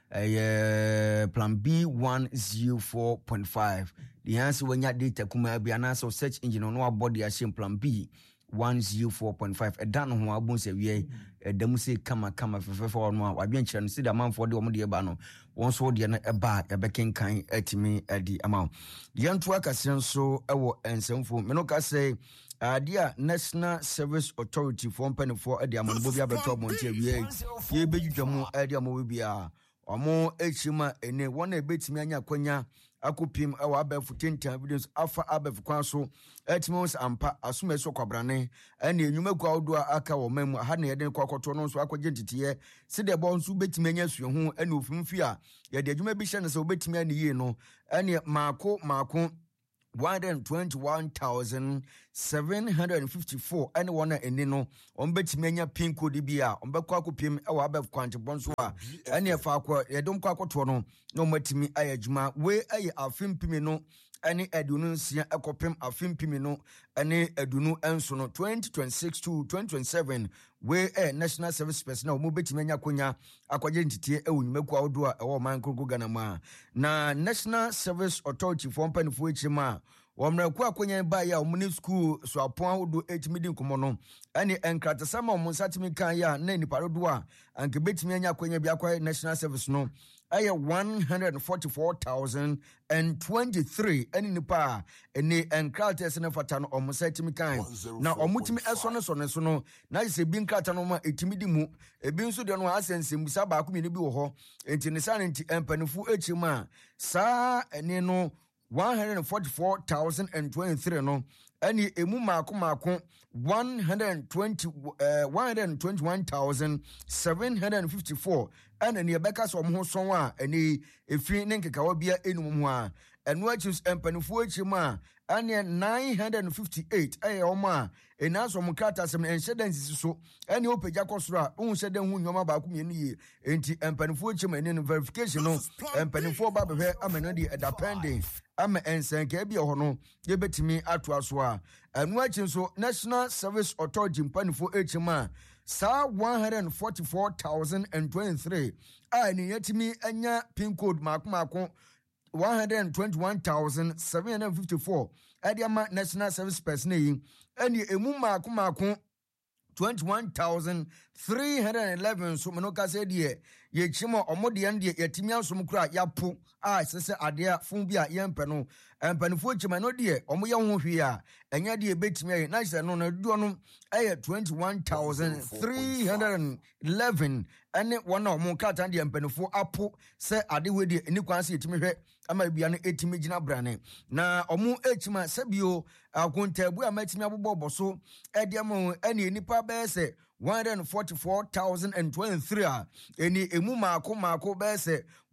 ɛyɛ Plan B one oh four point five the answer wanya data kuma bia na so search engine no abode ahyɛ Plan B one oh four point five ɛda no ho abon sɛ wie ɛda mu sɛ kama kama fefefe no a wadwen kyerɛ no sɛ da manfo de ɔmo de ba no wɔn so de no ɛba ɛbɛkenkan atimi adi ama yɛnto akase nso ɛwɔ ensɛmfo me no ka sɛ adia National Service Authority for mpanifo ade amanbo bi abeto abonte awie ye bedwudwa mu ade amowe bia omo echima ene wona ebetimi anya kwanya akopim ewa abefu tentan evidence afa abefu kwan so etimos ampa asuma so kwabrane ene enwuma kwa odo aka wo mamu ha na yede kwakoto no so akogye ntitiye sede bo nso betimi anya sue ho ene ofimfi a yede adwuma bi hye ne so betimi ani yie no ene maako maako one hundred twenty-one thousand seven hundred fifty-four and one eni no on betimi anya pin code bi a on bekọ akopim e wa abef kwante bonso a ene e fa akọ yedom kwa akoto no no matimi ayadwuma we aye afimpimi no ene adunu nsia ekopim afimpimi no ene adunu enso no twenty twenty-six to twenty twenty-seven we a national service personnel mo betimi anya konya akwaje ntitie e wonyimaku awodo a e wo man krogo Ghana ma na National Service Authority for mpanifo echima womraku akonya ba ya omni school so apon awodo etimi din komo no ene enkratesama omo satimi kan ya na nipa dodo a anke betimi anya konya bi akwa national service no aye one hundred forty-four thousand twenty-three ene nipa ene enkrates ne fata no omo satimi kan na omutimi eso ne so ne so no na se bi nkrata no ma etimi di mu ebi nso de no asensem busa ba akomi ne bi wo ho enti ne sa ne enti empanifu echima sa ene no one hundred forty-four thousand twenty-three no any emu mako mako one hundred twenty uh, one hundred twenty-one thousand seven hundred fifty-four and any beka so mo so a any efi ne nkekawa bia enum ho a eno achus empanifu achima ane nine hundred fifty-eight aye oma enaso mo kata sem enhyedansi so ane opagya kosoro a un hyeden hu nyoma ba akomienu ye enti empanifu achima ene verification no empanifu ba behwe ameno de depending ama ensenke bia ho no ye betimi ato aso a enu achi so National Service Authority mpanifo echima sa one hundred forty-four thousand twenty-three a ni yetimi anya pin code makomako one hundred twenty-one thousand seven hundred fifty-four adiama National Service personnel yi eni emu makomako twenty-one thousand three hundred eleven so meno ka se de ye chimo omode yan de yatimi ansom kura yapo a sese ade a fun bi a yempe no empanifo chima no de omo ye ho hwe a enya de betimi aye na se no na duo no aye twenty-one thousand three hundred eleven ene wona omo kata de empanifo apo se ade we de eni kwan se yetimi hwe ama bia no etimi gina brane na omo echima sebio akontabu a matimi abobo so ede mo ene enipa be se one hundred forty-four thousand twenty-three a eni emu maako maako be se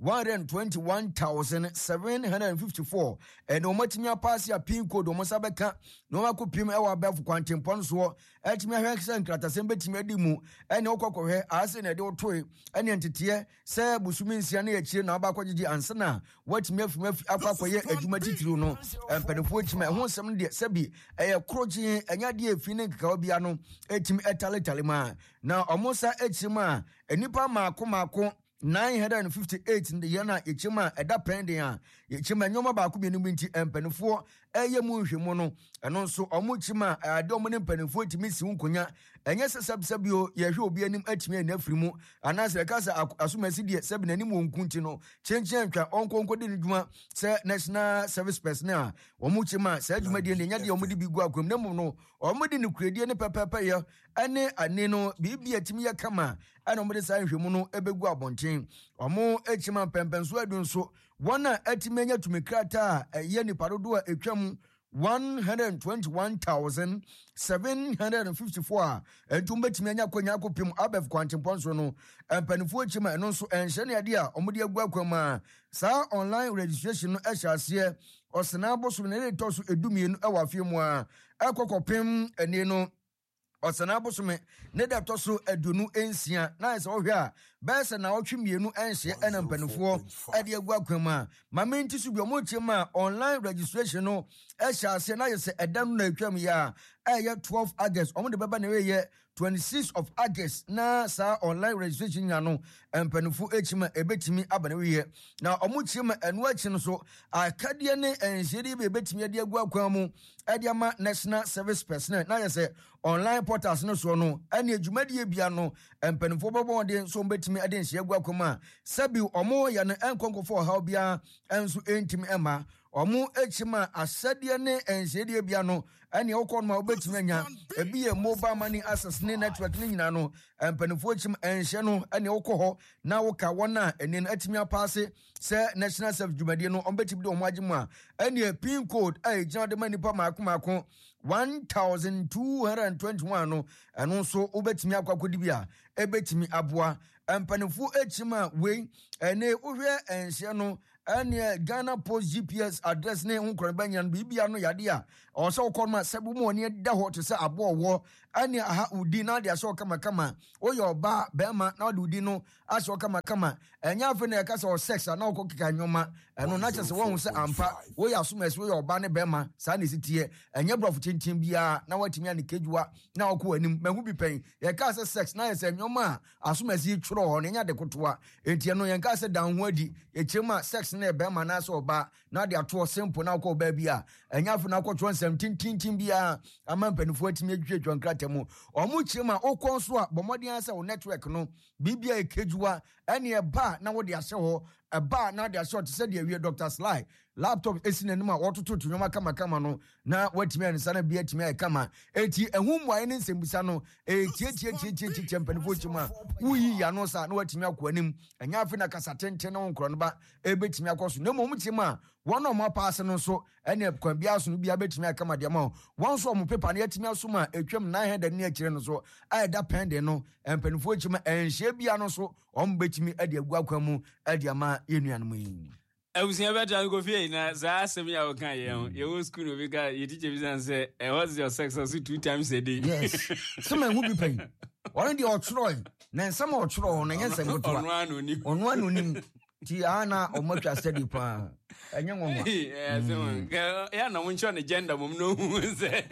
one hundred twenty-one thousand seven hundred fifty-four. And Omatimia Passia pin code Omosabeka, no Makupim Ewa Bef Quantum Ponso, Etmia Hexen Cratasembe Timedimu, and Okoko as in a do toy, and entity, Sir Busumin Siani, Nabakwaji Ansana, what Mef Mef Aquapoye, Edumatiruno, and Penefuchima, who some dear Sebi, a croching, and Yadia Finek Kabiano, Etim Etale Talima. Now, Omosa Echima, a Nipa Makomako. nine hundred fifty-eight in the yana ichima eda pendia ichima nyoma ba ku bi binti empanifo eye mu hwemono eno nso omuchima ade omune empanifo timi si nkonya enye sesabsabio ye hwe obi anim atimi ana afirimu anase kasa asomasi die sebi nanim wonkunti no chenchen twa onkonko de dwuma se national service personnel omuchima se dwuma die ne nyade omudi bi gu akwam nemu no omudi ne kuredie ne pepepe ye ane ane no bibi atimi ya kama ana omudi sa hwemu no ebegu abonten omo echima pempenso adun so wana atimenya tumikrata ye ni parodo a etwam one hundred twenty-one thousand seven hundred fifty-four entumbe timenya kwanya kopim abef kwantempon no empanifo echima eno so enhye ne ade a omudi agu akwama sa online registration no ehyaase osena boso ne le toso edumienu ewafie mu a ekokopim ene no osana bosume ne da toso adunu ensia na ese ohwe a bese na otwemienu enhye enampanifo ade agu akwama mamenti su bi omochema online registration no ehyaase na yese edanu na atwam ya eye twelve August omo de baba na we twenty-sixth of August na sa online registration ya no empanifo echima ebetimi abana we na omochema enu achi no so akade ne enhye de ebetimi ade agu akwamu ade ama national service personnel na yese online portals no so no ane adwumadie bia no empanifo bobo de so betimi ade nhye agu akoma sabi omo ya no enkonkofo ha bia enso entimi ema omo echima asade ne enhyedie bia no ane okon obetimi anya ebi ye mobile money access ne network ne nyina no empanifo echima enhye no ane okoho na woka wona ene atimi apase se national service dwumadie no ombetimi de omo agimu a ane pin code ai gina de manipa makomako one thousand two hundred twenty-one no eno so obetimi akwakodi bia ebetimi aboa empanifo echima we ene ohwe enhye no ane Ghana Post G P S address ne hunkorabanya no bibia no yade a oso okonma sebu mo ne da ho to se abo wo ane aha udi na de aso kama kama oyo oba bema na de udi no aso kama kama enya afa na yakasa o sex na okokika nyoma eno na chese wo hu se ampa wo ya asomesi wo oba ne bema sa ne sitie enya brofo tintin bia na watimi ane kejua na okwo anim mahu bi pen yakasa sex na yese nyoma asomesi tworo ho ne nya de kotoa entie no yakasa dan ho adi echema sex na bema na so oba na de ato simple na okwo oba bia enya afa na akotwo seventeen tintin bia amampanifo atimi adwetwa nkratamu omu chima okonso a bomodi ansa o network no bibia ekejua ene eba na wo de ahye ho eba na de ahye to say de awie Doctor Sly laptop esinanim a wototo tunoma kama kama no na watimi ansa na bia atimi ay kama eti ehumwae ne nsembusa no etie tie tie tie tie mpanifo chima uyi ya no sa na watimi akwanim enya afi na kasa tenten na wonkro no ba ebetimi akoso na momu chima one of my pass no so ene kwan bia so no bia betimi akama de ma won so mo paper na atimi asoma etwam nine hundred ne akire no so ayeda pende no empanifo chima enhye bia no so om betimi ade agu akwamu ade ama yenuanom yi Ebusia beta go fie na za asem ya wo kan ye ye wo school no bika ye teacher bi san say eh what's your sex so two times a day. Yes some who be pay one dey otro na some otro na yense ngoto ono anoni ono anoni ti ana omotwa study pa enye ngonwa eh so ya na woncho ne gender mom no hu se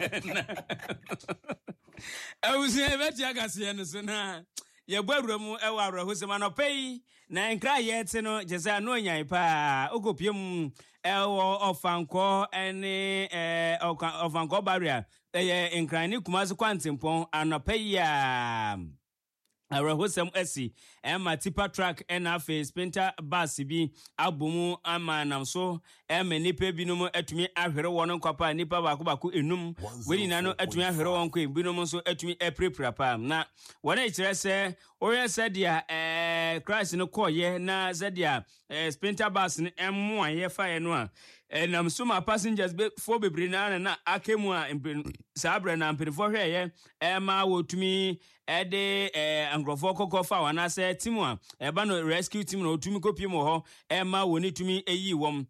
Ebusia beta agase no so na ye bwaruamu ewa arahosema no pei na nkra ye te no jesa no nyan pa okopiem ewo ofanko ene eh ofanko barrier eh nkra ni kumazo kwantempon anopei ya arahosem esi ema tipa track ena face sprinter bus bi abumu ama namso ema nipa binom atumi ahwere won nkwapa nipa baako baako enum weni na no atumi ahwere won kwa binom so atumi eprepra pa na wona ekire se oye se dia eh Christ no koye na se dia eh sprinter bus ni emu aye fa ye no a and I'm so my passengers for bebre na na akemu a sabre na mpirifo hweye e ma wotumi e de angrofo kokofa wana se timu a e ba no rescue team na otumi kopiem ho e ma woni tumi eyi wom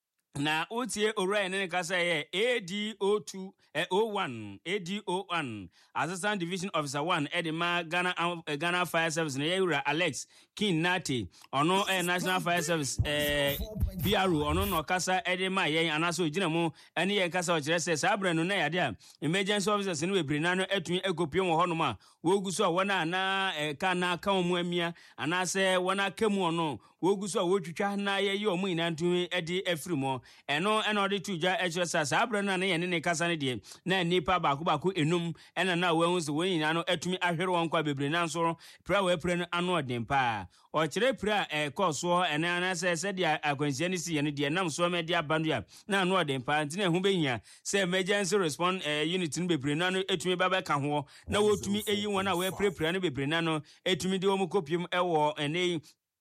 na otie ora ene kasa ye A D O two O one A D O one Assistant Division Officer one Edema Ghana uh, Ghana Fire Service na yura Alex King Nati ono eh, National Fire Service eh B R O ono no kasa edema yen anaso gina mu ene yen kasa o kire se sabre no na yade a emergency officers ne we brina no atun ekopiem ho no ma wogu so wona na eh, kana ka mu amia anase wona kamu ono wogu so wotwitwa na ye ye omu ina ntun edi afiri mo eno eno odi tuja exercise sabre no na ye ne kasa ne de na nipa baako baako enum ena na wehu se won ina no atumi ahwere won kwa bebre na nso pra we pre no ano odin pa o kire pra e koso ene anase se dia akwansia ne si ye ne de nam so me dia bando ya na ano odin pa ntine hu behia se emergency response eh, unit no bebre na no atumi baba ka ho na wotumi eyi won a we pre pre no bebre na no atumi de wo kopiem ewo ene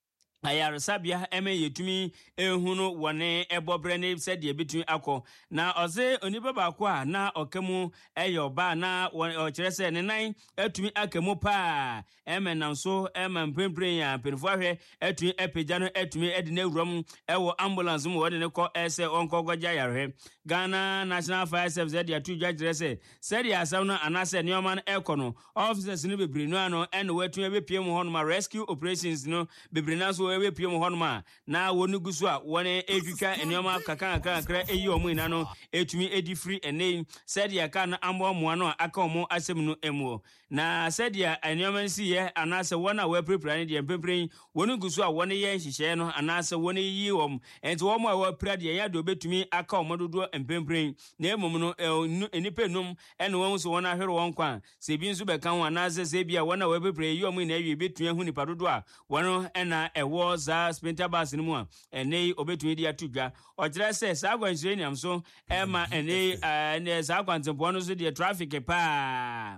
ayar sabia eme yetumi ehunu wone ebobre ne se de betumi akọ na oze onipa baako a na okemu eyoba na o kire se ne nan atumi akemu pa eme nanso eme mpempren ya penfo ahwe atumi epeja no atumi ede na wuram ewo ambulance mu wode ne kọ ese onko gwaja yarhe Ghana National Fire Service de atu judge se se de asam no anase ne oman ekọ no officers ne bebre no ano ene watumi bepiem ho no ma rescue operations no bebre na so we piem honoma na wonu gusu a wone etwitwa enioma kaka kaka eyi omu ina no etumi edi free ene said ya kan ambo mo no aka omu asem no emu na said ya enioma nsi ye anase wona we prepare de empempren wonu gusu a wone ye nhihye no anase wone yi wom enti wo mo a we prepare de ya do betumi aka omu dodo empempren na emum no enipa num ene won so wona hwere won kwa se bi nso be kan ho anase se bi a wona we prepare yi omu ina ewie betumi hu nipa dodo a wono ena ewo za sprinter bus ni mu a ene obetumi dia tudwa o kire se sa agwanhyire niam so ema ene ene sa agwantempo no so de traffic pa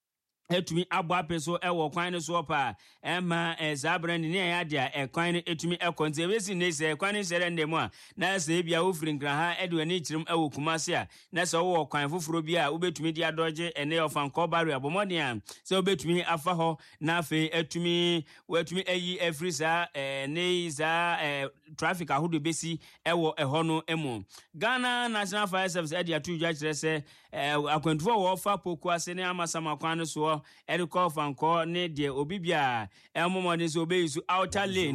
etumi abo apeso ewo kwan ne so pa ema ezabra ni ne ya dia ekwan ne etumi ekonte ebesi ne se ekwan ne sere ndem a na se bia wo frinkra ha edu ani chirim ewo kumase a na se wo kwan foforo bia wo betumi dia doje ene ofan ko bari abomode a se wo betumi afa ho na afi etumi wo etumi eyi afrisa ne za traffic ahodo besi ewo eho no emu Ghana National Fire Service e dia tu judge se akwantufo wo fa poku ase ne amasama kwan so Eriko fanko ne de obibia emomode so be isu outer lane